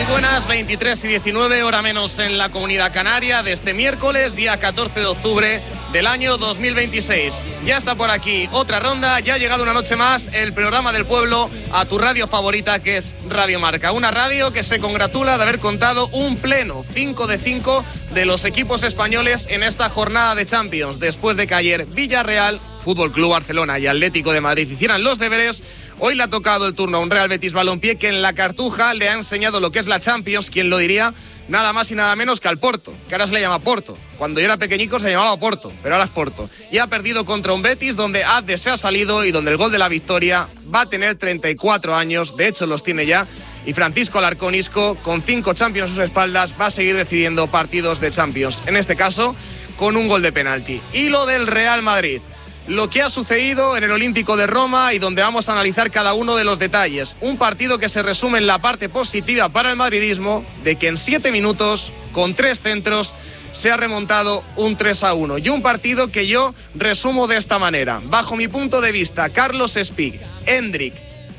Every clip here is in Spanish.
Muy buenas, 23 y 19, hora menos en la Comunidad Canaria, de este miércoles, día 14 de octubre del año 2026. Ya está por aquí otra ronda, ya ha llegado una noche más el programa del pueblo a tu radio favorita, que es Radio Marca. Una radio que se congratula de haber contado un pleno 5 de 5 de los equipos españoles en esta jornada de Champions, después de que ayer Villarreal, Fútbol Club Barcelona y Atlético de Madrid hicieran los deberes. Hoy le ha tocado el turno a un Real Betis Balompié que en la Cartuja le ha enseñado lo que es la Champions. ¿Quién lo diría? Nada más y nada menos que al Porto, que ahora se le llama Porto. Cuando yo era pequeñico se llamaba Porto, pero ahora es Porto. Y ha perdido contra un Betis donde Adde se ha salido y donde el gol de la victoria va a tener 34 años, de hecho los tiene ya. Y Francisco Alarcón Isco, con 5 Champions a sus espaldas, va a seguir decidiendo partidos de Champions. En este caso, con un gol de penalti. Y lo del Real Madrid. Lo que ha sucedido en el Olímpico de Roma y donde vamos a analizar cada uno de los detalles. Un partido que se resume en la parte positiva para el madridismo, de que en 7 minutos, con 3 centros, se ha remontado un 3-1. Y un partido que yo resumo de esta manera. Bajo mi punto de vista, Carlos Spig, Hendrik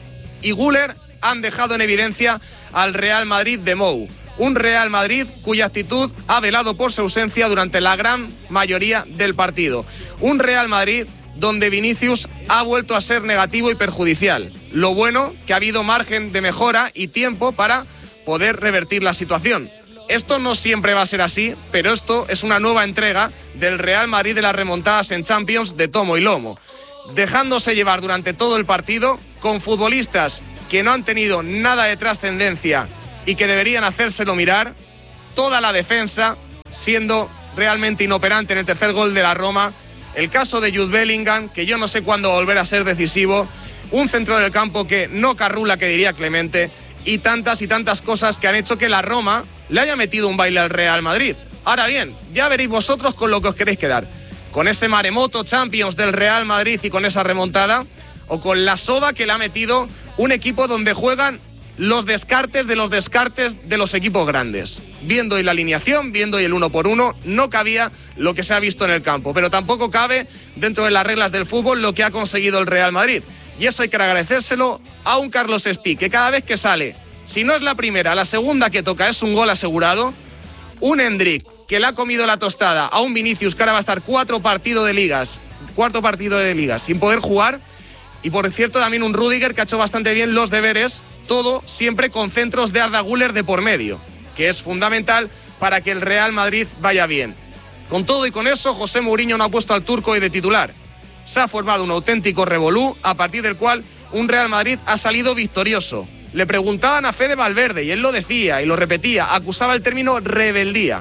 y Güler han dejado en evidencia al Real Madrid de Mou. Un Real Madrid cuya actitud ha velado por su ausencia durante la gran mayoría del partido. Un Real Madrid donde Vinicius ha vuelto a ser negativo y perjudicial. Lo bueno, que ha habido margen de mejora y tiempo para poder revertir la situación. Esto no siempre va a ser así, pero esto es una nueva entrega del Real Madrid de las remontadas en Champions de tomo y lomo. Dejándose llevar durante todo el partido con futbolistas que no han tenido nada de trascendencia y que deberían hacérselo mirar, toda la defensa siendo realmente inoperante en el tercer gol de la Roma, el caso de Jude Bellingham, que yo no sé cuándo volverá a ser decisivo, un centro del campo que no carrula, que diría Clemente, y tantas cosas que han hecho que la Roma le haya metido un baile al Real Madrid. Ahora bien, ya veréis vosotros con lo que os queréis quedar, con ese maremoto Champions del Real Madrid y con esa remontada, o con la soba que le ha metido un equipo donde juegan los descartes de los equipos grandes. Viendo hoy la alineación, viendo hoy el 1 por 1, no cabía lo que se ha visto en el campo, pero tampoco cabe dentro de las reglas del fútbol lo que ha conseguido el Real Madrid. Y eso hay que agradecérselo a un Carlos Spig, que cada vez que sale, si no es la primera, la segunda que toca es un gol asegurado. Un Hendrik, que le ha comido la tostada a un Vinicius, que ahora va a estar cuarto partido de ligas sin poder jugar. Y por cierto también un Rüdiger que ha hecho bastante bien los deberes, todo siempre con centros de Arda Güler de por medio, que es fundamental para que el Real Madrid vaya bien. Con todo y con eso, José Mourinho no ha puesto al turco hoy de titular. Se ha formado un auténtico revolú, a partir del cual un Real Madrid ha salido victorioso. Le preguntaban a Fede Valverde y él lo decía y lo repetía, acusaba el término rebeldía.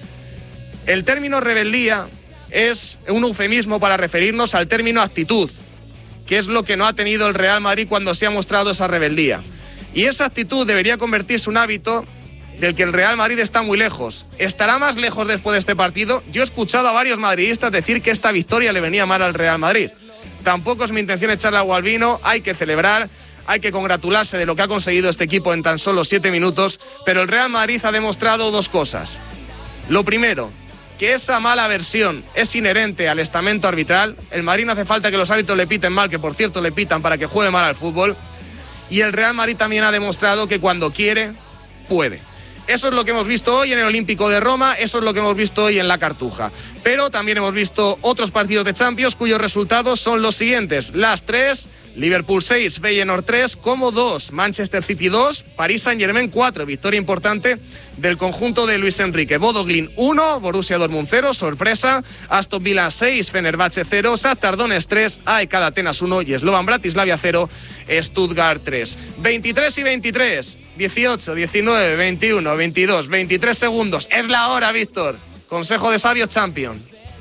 El término rebeldía es un eufemismo para referirnos al término actitud, que es lo que no ha tenido el Real Madrid cuando se ha mostrado esa rebeldía. Y esa actitud debería convertirse en un hábito del que el Real Madrid está muy lejos. ¿Estará más lejos después de este partido? Yo he escuchado a varios madridistas decir que esta victoria le venía mal al Real Madrid. Tampoco es mi intención echarle agua al vino, hay que celebrar, hay que congratularse de lo que ha conseguido este equipo en tan solo 7 minutos, pero el Real Madrid ha demostrado 2 cosas. Lo primero, que esa mala versión es inherente al estamento arbitral. El Madrid no hace falta que los árbitros le piten mal, que por cierto le pitan para que juegue mal al fútbol. Y el Real Madrid también ha demostrado que cuando quiere, puede. Eso es lo que hemos visto hoy en el Olímpico de Roma, eso es lo que hemos visto hoy en la Cartuja. Pero también hemos visto otros partidos de Champions cuyos resultados son los siguientes. Las 3, Liverpool 6, Feyenoord 3, Como 2, Manchester City 2, Paris Saint-Germain 4, victoria importante del conjunto de Luis Enrique. Bodo Glimt 1, Borussia Dortmund 0, sorpresa, Aston Villa 6, Fenerbahce 0, Shakhtar Donetsk 3, AEK Atenas 1 y Slovan Bratislavia 0, Stuttgart 3. 23 y 23, 18, 19, 21, 22, 23 segundos. Es la hora, Víctor. Consejo de Sabios Champion.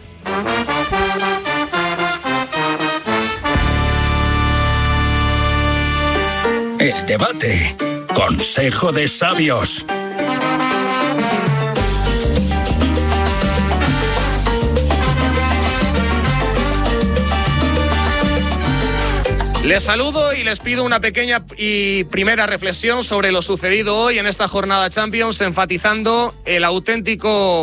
El debate. Consejo de Sabios. Les saludo y les pido una pequeña y primera reflexión sobre lo sucedido hoy en esta jornada Champions, enfatizando el auténtico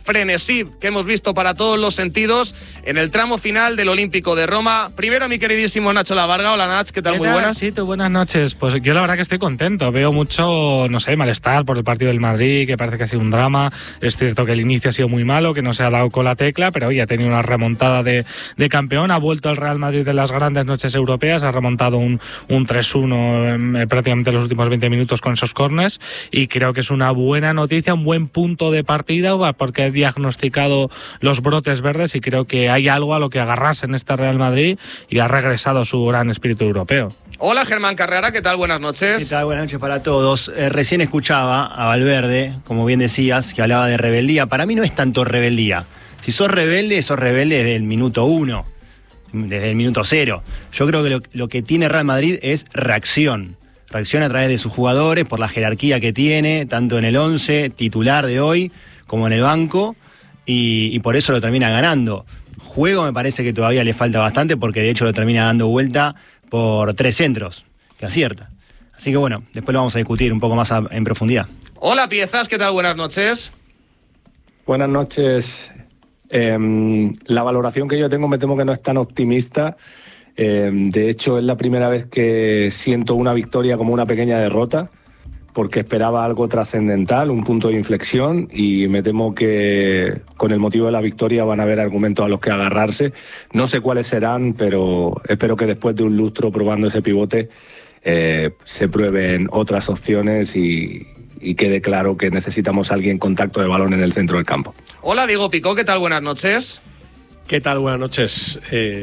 frenesí que hemos visto para todos los sentidos en el tramo final del Olímpico de Roma. Primero, mi queridísimo Nacho Lavarga. Hola, Nach, ¿qué tal? Muy buenas. Sí, buenas noches. Pues yo la verdad que estoy contento. Veo mucho, malestar por el partido del Madrid, que parece que ha sido un drama. Es cierto que el inicio ha sido muy malo, que no se ha dado con la tecla, pero hoy ha tenido una remontada de campeón. Ha vuelto el Real Madrid de las grandes noches europeas, ha remontado un 3-1 prácticamente en los últimos 20 minutos con esos córners, y creo que es una buena noticia, un buen punto de partida, porque he diagnosticado los brotes verdes y creo que hay algo a lo que agarrarse en este Real Madrid y ha regresado su gran espíritu europeo. Hola, Germán Carrera, ¿qué tal? Buenas noches. ¿Qué tal? Buenas noches para todos. Recién escuchaba a Valverde, como bien decías, que hablaba de rebeldía. Para mí no es tanto rebeldía. Si sos rebelde desde el minuto 1, desde el minuto 0. Yo creo que lo que tiene Real Madrid es reacción. Reacción a través de sus jugadores, por la jerarquía que tiene, tanto en el 11 titular de hoy, como en el banco, y por eso lo termina ganando. Juego me parece que todavía le falta bastante, porque de hecho lo termina dando vuelta por 3 centros, que acierta. Así que bueno, después lo vamos a discutir un poco más en profundidad. Hola, Piezas, ¿qué tal? Buenas noches. Buenas noches. La valoración que yo tengo me temo que no es tan optimista. De hecho, es la primera vez que siento una victoria como una pequeña derrota, porque esperaba algo trascendental, un punto de inflexión, y me temo que con el motivo de la victoria van a haber argumentos a los que agarrarse. No sé cuáles serán, pero espero que después de un lustro probando ese pivote se prueben otras opciones y quede claro que necesitamos a alguien con contacto de balón en el centro del campo. Hola, Diego Picó, ¿qué tal? Buenas noches. ¿Qué tal? Buenas noches.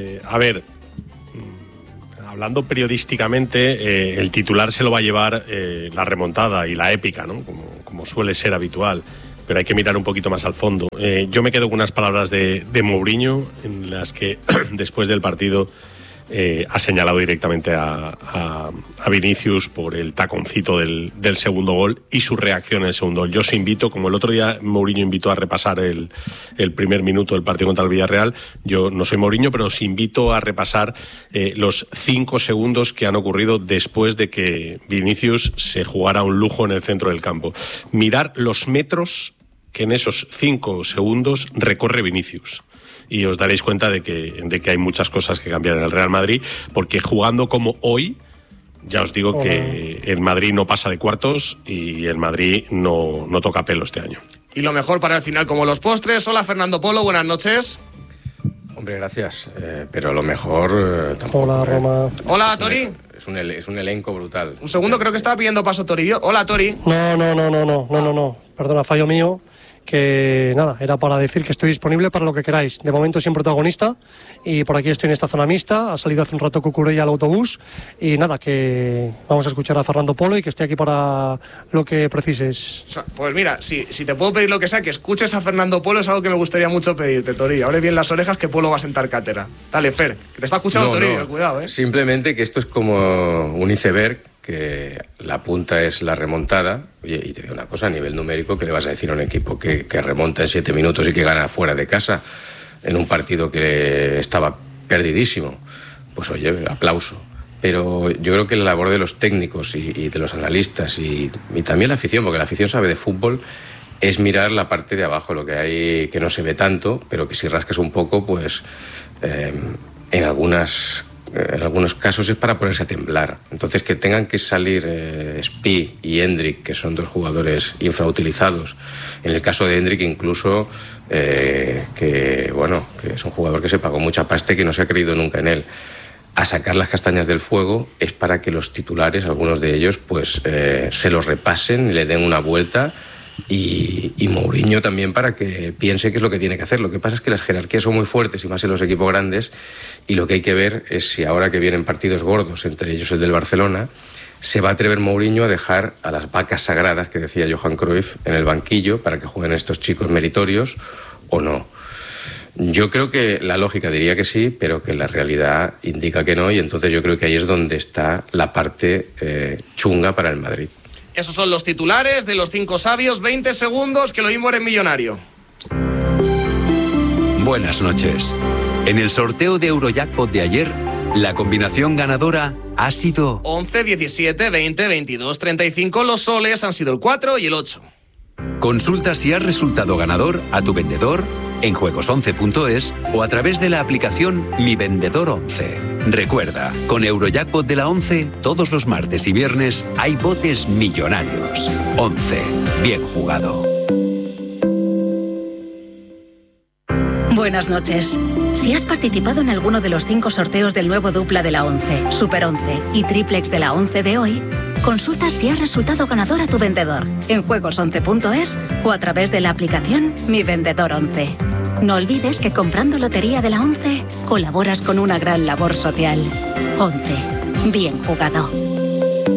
Hablando periodísticamente, el titular se lo va a llevar la remontada y la épica, ¿no? Como suele ser habitual, pero hay que mirar un poquito más al fondo. Yo me quedo con unas palabras de Mourinho, en las que después del partido ha señalado directamente a Vinicius por el taconcito del segundo gol y su reacción en el segundo gol. Yo os invito, como el otro día Mourinho invitó a repasar el primer minuto del partido contra el Villarreal, yo no soy Mourinho, pero os invito a repasar los 5 segundos que han ocurrido después de que Vinicius se jugara un lujo en el centro del campo. Mirar los metros que en esos 5 segundos recorre Vinicius. Y os daréis cuenta de que hay muchas cosas que cambiar en el Real Madrid, porque jugando como hoy, ya os digo que el Madrid no pasa de cuartos y el Madrid no toca pelo este año. Y lo mejor para el final, como los postres. Hola, Fernando Polo, buenas noches. Hombre, gracias, pero lo mejor tampoco. Hola, Roma. Hola, Tori. Es un elenco brutal. Un segundo, creo que estaba pidiendo paso Tori. Hola, Tori. No. Perdona, fallo mío. Que nada, era para decir que estoy disponible para lo que queráis. De momento soy un protagonista y por aquí estoy en esta zona mixta. Ha salido hace un rato Cucurella al autobús y nada, que vamos a escuchar a Fernando Polo y que estoy aquí para lo que precises. O sea, pues mira, si te puedo pedir lo que sea, que escuches a Fernando Polo, es algo que me gustaría mucho pedirte, Tori. Abre bien las orejas, que Polo va a sentar cátedra. Dale, Fer, que te está escuchando Tori, cuidado, Simplemente que esto es como un iceberg, que la punta es la remontada. Oye, y te digo una cosa, a nivel numérico, ¿qué le vas a decir a un equipo que remonta en 7 minutos y que gana fuera de casa en un partido que estaba perdidísimo? Pues oye, aplauso. Pero yo creo que la labor de los técnicos y de los analistas y también la afición, porque la afición sabe de fútbol, es mirar la parte de abajo, lo que hay que no se ve tanto, pero que si rascas un poco, pues en algunos casos es para ponerse a temblar. Entonces, que tengan que salir Spi y Endrick, que son 2 jugadores infrautilizados. En el caso de Endrick, incluso, que es un jugador que se pagó mucha pasta y que no se ha creído nunca en él. A sacar las castañas del fuego es para que los titulares, algunos de ellos, pues se los repasen y le den una vuelta. Y Mourinho también, para que piense qué es lo que tiene que hacer. Lo que pasa es que las jerarquías son muy fuertes y más en los equipos grandes, y lo que hay que ver es si ahora que vienen partidos gordos, entre ellos el del Barcelona, se va a atrever Mourinho a dejar a las vacas sagradas que decía Johan Cruyff en el banquillo para que jueguen estos chicos meritorios o no. Yo creo que la lógica diría que sí, pero que la realidad indica que no, y entonces yo creo que ahí es donde está la parte chunga para el Madrid. Esos son los titulares de los 5 sabios. 20 segundos, que lo mismo eres millonario. Buenas noches. En el sorteo de Eurojackpot de ayer, la combinación ganadora ha sido 11, 17, 20, 22, 35. Los soles han sido el 4 y el 8. Consulta si has resultado ganador a tu vendedor en juegos11.es o a través de la aplicación Mi Vendedor 11. Recuerda, con Eurojackpot de la 11, todos los martes y viernes hay botes millonarios. 11. Bien jugado. Buenas noches. Si has participado en alguno de los 5 sorteos del nuevo dupla de la 11, Super 11 y Triplex de la 11 de hoy, consulta si has resultado ganador a tu vendedor en juegos11.es o a través de la aplicación Mi Vendedor 11. No olvides que comprando Lotería de la 11 colaboras con una gran labor social. 11. Bien jugado.